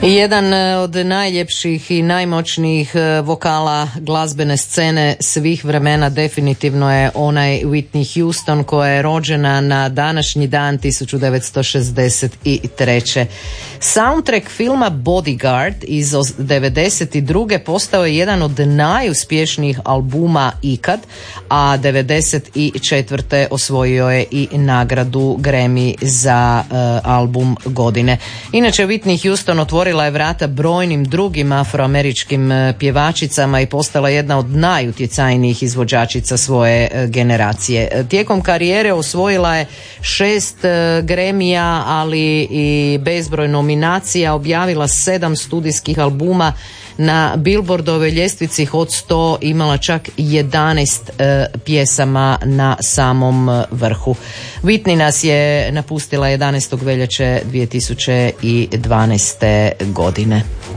Jedan od najljepših i najmoćnijih vokala glazbene scene svih vremena definitivno je onaj Whitney Houston, koja je rođena na današnji dan 1963. Soundtrack filma Bodyguard iz 1992. postao je jedan od najuspješnijih albuma ikad, a 1994. osvojio je i nagradu Grammy za album godine. Inače, Whitney Houston otvorila je vrata brojnim drugim afroameričkim pjevačicama i postala jedna od najutjecajnijih izvođačica svoje generacije. Tijekom karijere osvojila je 6 Gramija, ali i bezbroj nominacija, objavila 7 studijskih albuma, na Billboardove ljestvici Hot 100 imala čak 11 pjesama na samom vrhu. Whitney nas je napustila 11. veljače 2012. godine.